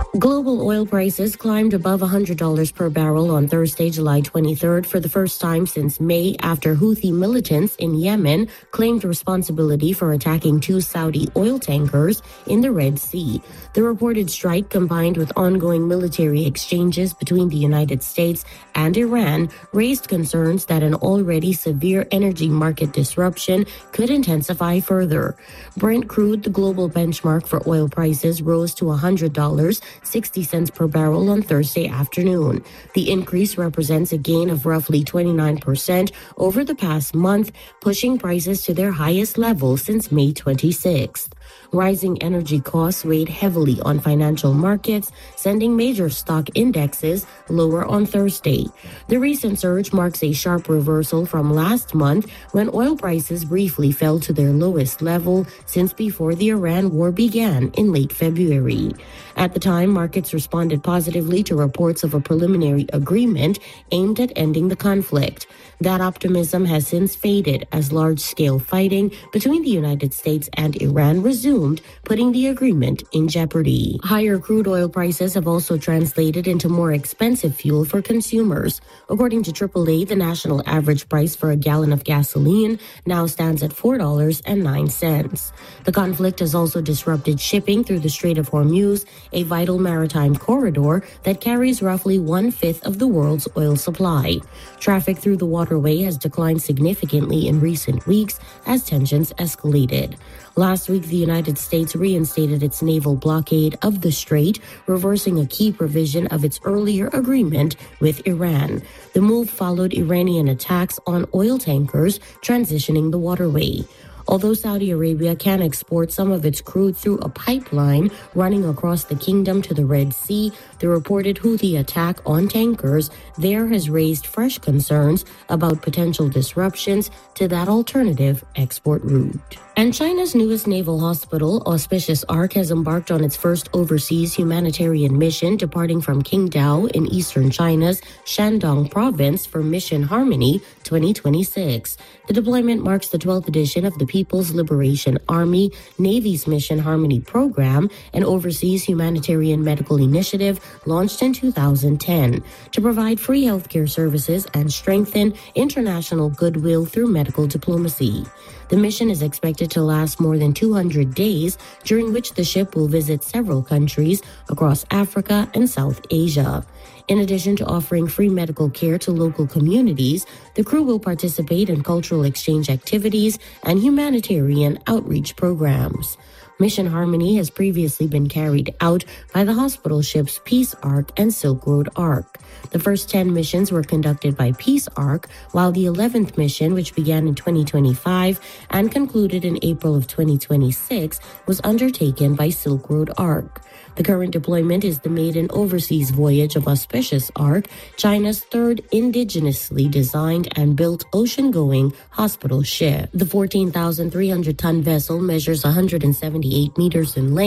Global oil prices climbed above $100 per barrel on Thursday, July 23rd, for the first time since May, after Houthi militants in Yemen claimed responsibility for attacking two Saudi oil tankers in the Red Sea. The reported strike, combined with ongoing military exchanges between the United States and Iran, raised concerns that an already severe energy market disruption could intensify further. Brent crude, the global benchmark for oil prices, rose to $100.60 per barrel on Thursday afternoon. The increase represents a gain of roughly 29% over the past month, pushing prices to their highest level since May 26th. Rising energy costs weighed heavily on financial markets, sending major stock indexes lower on Thursday. The recent surge marks a sharp reversal from last month, when oil prices briefly fell to their lowest level since before the Iran war began in late February. At the time, markets responded positively to reports of a preliminary agreement aimed at ending the conflict. That optimism has since faded as large-scale fighting between the United States and Iran resumed, putting the agreement in jeopardy. Higher crude oil prices have also translated into more expensive fuel for consumers. According to AAA, the national average price for a gallon of gasoline now stands at $4.09. The conflict has also disrupted shipping through the Strait of Hormuz, a vital maritime corridor that carries roughly one-fifth of the world's oil supply. Traffic through the waterway has declined significantly in recent weeks as tensions escalated. Last week, the United States reinstated its naval blockade of the strait, reversing a key provision of its earlier agreement with Iran. The move followed Iranian attacks on oil tankers transitioning the waterway. Although Saudi Arabia can export some of its crude through a pipeline running across the kingdom to the Red Sea, the reported Houthi attack on tankers there has raised fresh concerns about potential disruptions to that alternative export route. And China's newest naval hospital, Auspicious Ark, has embarked on its first overseas humanitarian mission, departing from Qingdao in eastern China's Shandong province for Mission Harmony 2026. The deployment marks the 12th edition of the People's Liberation Army Navy's Mission Harmony program, an overseas humanitarian medical initiative launched in 2010 to provide free healthcare services and strengthen international goodwill through medical diplomacy. The mission is expected to last more than 200 days, during which the ship will visit several countries across Africa and South Asia. In addition to offering free medical care to local communities, the crew will participate in cultural exchange activities and humanitarian outreach programs. Mission Harmony has previously been carried out by the hospital ships Peace Ark and Silk Road Ark. The first 10 missions were conducted by Peace Ark, while the 11th mission, which began in 2025 and concluded in April of 2026, was undertaken by Silk Road Ark. The current deployment is the maiden overseas voyage of Auspicious Ark, China's third indigenously designed and built ocean-going hospital ship. The 14,300-ton vessel measures 178 meters in length